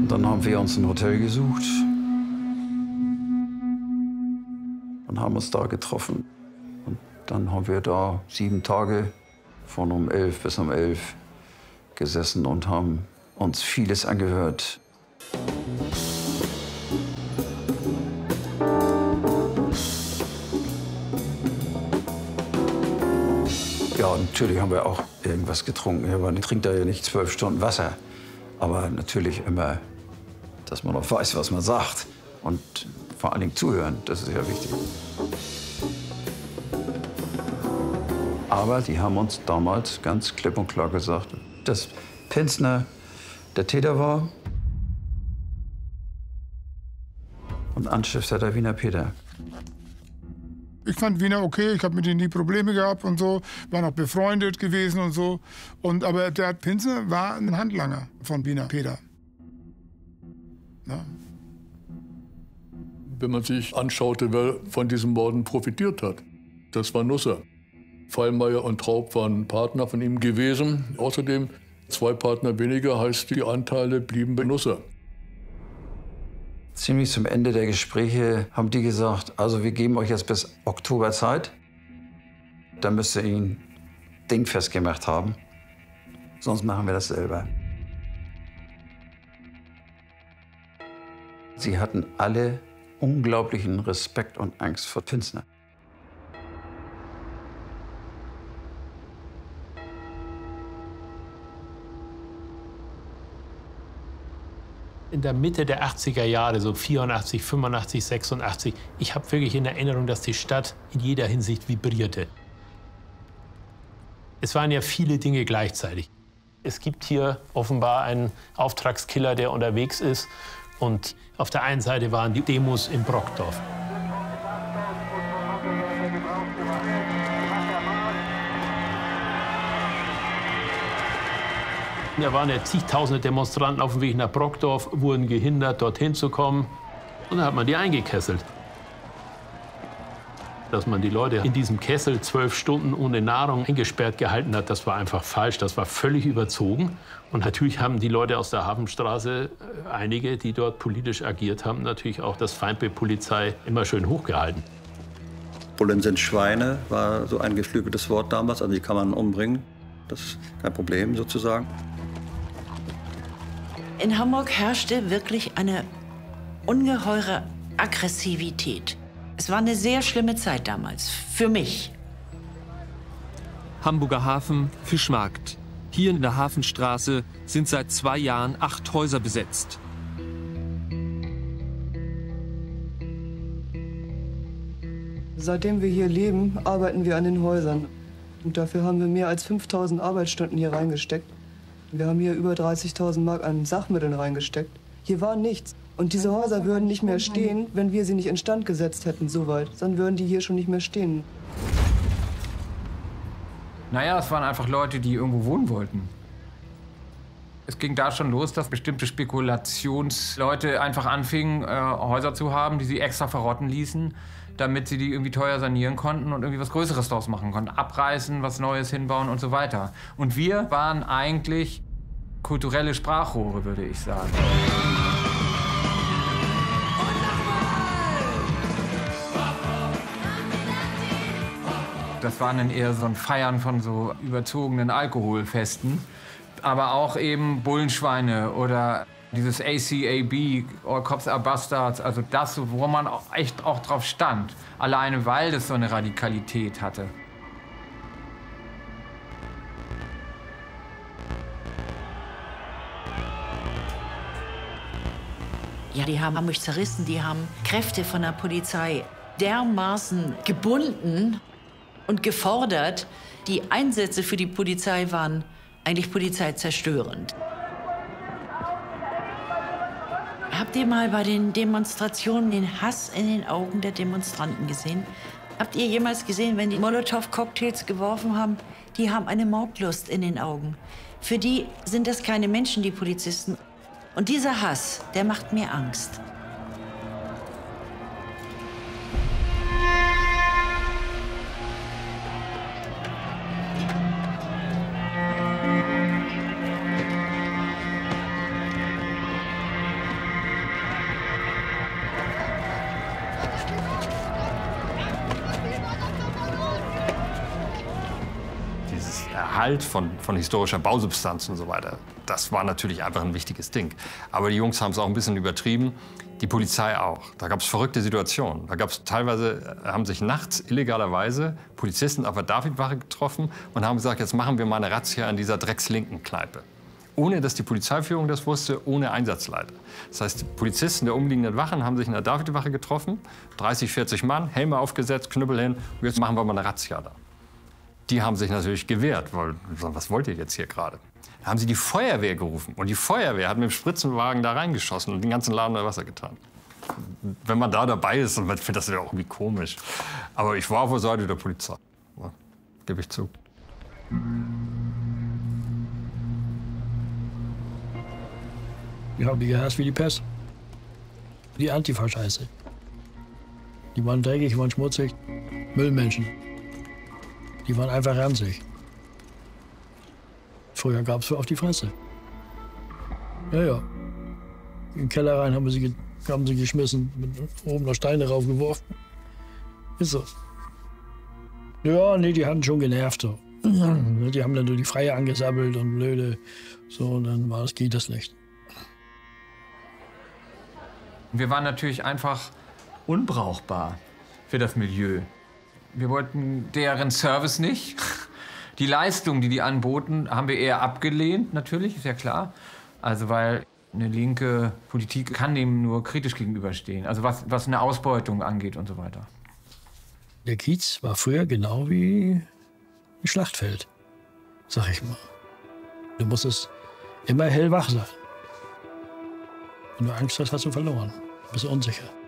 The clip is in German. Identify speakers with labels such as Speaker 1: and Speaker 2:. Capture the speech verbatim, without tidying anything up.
Speaker 1: Dann haben wir uns ein Hotel gesucht und haben uns da getroffen. Und dann haben wir da sieben Tage von um elf bis um elf gesessen und haben uns vieles angehört. Ja, natürlich haben wir auch irgendwas getrunken. Man trinkt da ja nicht zwölf Stunden Wasser. Aber natürlich immer, dass man auch weiß, was man sagt. Und vor allen Dingen zuhören, das ist ja wichtig. Aber die haben uns damals ganz klipp und klar gesagt, dass Penzner der Täter war und Anstifter der Wiener Peter.
Speaker 2: Ich fand Wiener okay, ich habe mit ihm nie Probleme gehabt und so, war noch befreundet gewesen und so. Und, aber der Penzner war ein Handlanger von Wiener Peter. Ja.
Speaker 3: Wenn man sich anschaute, wer von diesen Morden profitiert hat, das war Nusser. Fallmeier und Traub waren Partner von ihm gewesen. Außerdem zwei Partner weniger, heißt die Anteile blieben bei Nusser.
Speaker 1: Ziemlich zum Ende der Gespräche haben die gesagt, also wir geben euch jetzt bis Oktober Zeit. Dann müsst ihr ihn dingfest gemacht haben. Sonst machen wir das selber. Sie hatten alle unglaublichen Respekt und Angst vor Penzner.
Speaker 4: In der Mitte der achtziger Jahre, so vierundachtzig, fünfundachtzig, sechsundachtzig, ich habe wirklich in Erinnerung, dass die Stadt in jeder Hinsicht vibrierte. Es waren ja viele Dinge gleichzeitig. Es gibt hier offenbar einen Auftragskiller, der unterwegs ist. Und auf der einen Seite waren die Demos in Brockdorf. Da waren ja zigtausende Demonstranten auf dem Weg nach Brockdorf, wurden gehindert, dorthin zu kommen. Und dann hat man die eingekesselt. Dass man die Leute in diesem Kessel zwölf Stunden ohne Nahrung eingesperrt gehalten hat, das war einfach falsch, das war völlig überzogen. Und natürlich haben die Leute aus der Hafenstraße, einige, die dort politisch agiert haben, natürlich auch das Feindbild Polizei immer schön hochgehalten.
Speaker 5: Bullen sind Schweine, war so ein geflügeltes Wort damals, also die kann man umbringen. Das ist kein Problem sozusagen.
Speaker 6: In Hamburg herrschte wirklich eine ungeheure Aggressivität. Es war eine sehr schlimme Zeit damals, für mich.
Speaker 7: Hamburger Hafen, Fischmarkt. Hier in der Hafenstraße sind seit zwei Jahren acht Häuser besetzt.
Speaker 8: Seitdem wir hier leben, arbeiten wir an den Häusern. Und dafür haben wir mehr als fünftausend Arbeitsstunden hier reingesteckt. Wir haben hier über dreißigtausend Mark an Sachmitteln reingesteckt. Hier war nichts. Und diese Häuser würden nicht mehr stehen, wenn wir sie nicht instand gesetzt hätten, soweit. Dann würden die hier schon nicht mehr stehen.
Speaker 9: Naja, es waren einfach Leute, die irgendwo wohnen wollten. Es ging da schon los, dass bestimmte Spekulationsleute einfach anfingen, äh, Häuser zu haben, die sie extra verrotten ließen, damit sie die irgendwie teuer sanieren konnten und irgendwie was Größeres draus machen konnten. Abreißen, was Neues hinbauen und so weiter. Und wir waren eigentlich kulturelle Sprachrohre, würde ich sagen. Das waren dann eher so ein Feiern von so überzogenen Alkoholfesten. Aber auch eben Bullenschweine oder dieses A C A B, All Cops Are Bastards, also das, wo man auch echt auch drauf stand. Alleine, weil das so eine Radikalität hatte.
Speaker 6: Ja, die haben Hamburg zerrissen, die haben Kräfte von der Polizei dermaßen gebunden und gefordert. Die Einsätze für die Polizei waren eigentlich polizeizerstörend. Habt ihr mal bei den Demonstrationen den Hass in den Augen der Demonstranten gesehen? Habt ihr jemals gesehen, wenn die Molotow-Cocktails geworfen haben? Die haben eine Mordlust in den Augen. Für die sind das keine Menschen, die Polizisten. Und dieser Hass, der macht mir Angst.
Speaker 10: Erhalt von, von historischer Bausubstanz und so weiter, das war natürlich einfach ein wichtiges Ding. Aber die Jungs haben es auch ein bisschen übertrieben. Die Polizei auch. Da gab es verrückte Situationen. Da gab es teilweise, haben sich nachts illegalerweise Polizisten auf der Davidwache getroffen und haben gesagt, jetzt machen wir mal eine Razzia in dieser Dreckslinken-Kneipe. Ohne dass die Polizeiführung das wusste, ohne Einsatzleiter. Das heißt, die Polizisten der umliegenden Wachen haben sich in der Davidwache getroffen, dreißig, vierzig Mann, Helme aufgesetzt, Knüppel hin, und jetzt machen wir mal eine Razzia da. Die haben sich natürlich gewehrt, weil, was wollt ihr jetzt hier gerade? Da haben sie die Feuerwehr gerufen und die Feuerwehr hat mit dem Spritzenwagen da reingeschossen und den ganzen Laden unter Wasser getan. Wenn man da dabei ist, dann findet das ja auch irgendwie komisch. Aber ich war auf der Seite der Polizei, ja, gebe ich zu.
Speaker 11: Die haben die gehasst wie die Pest. Die Antifa-Scheiße. Die waren dreckig, die waren schmutzig. Müllmenschen. Die waren einfach ranzig. Früher gab es auf die Fresse. Ja, ja. In den Keller rein haben wir sie, haben sie geschmissen, mit oben noch Steine raufgeworfen. Ist so. Ja, nee, die hatten schon genervt. So. Die haben dann nur die Freie angesammelt und blöde. So, und dann war das, geht das nicht.
Speaker 9: Wir waren natürlich einfach unbrauchbar für das Milieu. Wir wollten deren Service nicht. Die Leistung, die die anboten, haben wir eher abgelehnt, natürlich, ist ja klar. Also weil eine linke Politik kann dem nur kritisch gegenüberstehen. Also was, was eine Ausbeutung angeht und so weiter.
Speaker 11: Der Kiez war früher genau wie ein Schlachtfeld, sag ich mal. Du musstest immer hellwach sein. Wenn du Angst hast, hast du verloren. Du bist unsicher.